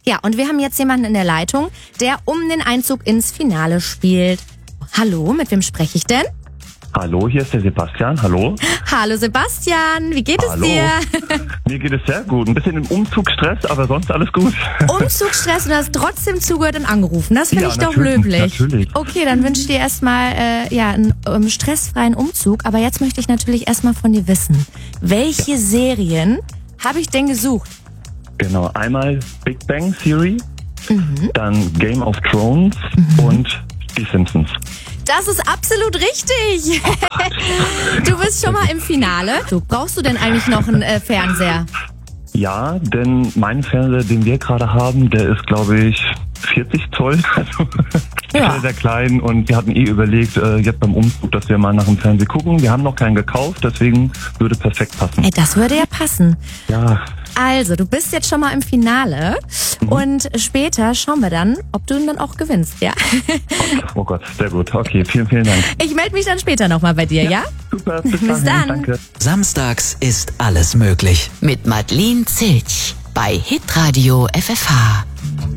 Ja, und wir haben jetzt jemanden in der Leitung, der um den Einzug ins Finale spielt. Hallo, mit wem spreche ich denn? Hallo, hier ist der Sebastian. Hallo. Hallo Sebastian, wie geht Hallo. es dir? Mir geht es sehr gut. Ein bisschen im Umzugsstress, aber sonst alles gut. Umzugsstress und du hast trotzdem zugehört und angerufen. Das finde Ja, ich doch natürlich, löblich. natürlich. Okay, dann wünsche ich dir erstmal einen stressfreien Umzug. Aber jetzt möchte ich natürlich erstmal von dir wissen, welche Serien habe ich denn gesucht? Genau, einmal Big Bang Theory, dann Game of Thrones und die Simpsons. Das ist absolut richtig. Du bist schon mal im Finale. Brauchst du denn eigentlich noch einen Fernseher? Ja, denn mein Fernseher, den wir gerade haben, der ist, glaube ich, 40 Zoll. Also Ja. sehr, sehr klein. Und wir hatten überlegt, jetzt beim Umzug, dass wir mal nach dem Fernseher gucken. Wir haben noch keinen gekauft, deswegen würde perfekt passen. Ey, das würde ja passen. Ja, Also, du bist jetzt schon mal im Finale und später schauen wir dann, ob du ihn dann auch gewinnst, ja? oh Gott, sehr gut. Okay, vielen, vielen Dank. Ich melde mich dann später nochmal bei dir, ja? Super, bis Bis dahin. dann. Danke. Samstags ist alles möglich. Mit Madeleine Zilch bei Hitradio FFH.